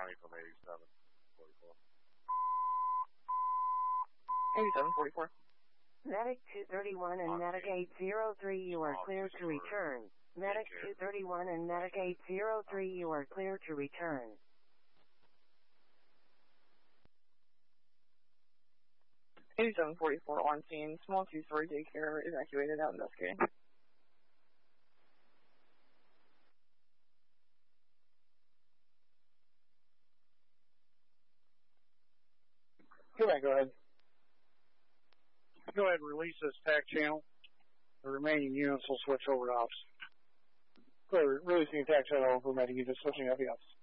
county from 8744. 8744. Medic 231 and Medic 803, you are clear to return. Medic 231 and Medic 803, you are clear to return. .8744 on scene. Small 2-story daycare evacuated out investigating. Go ahead. Go ahead and release this TAC channel. The remaining units will switch over to ops. Go ahead, releasing the TAC channel, implementing units, switching up the ops.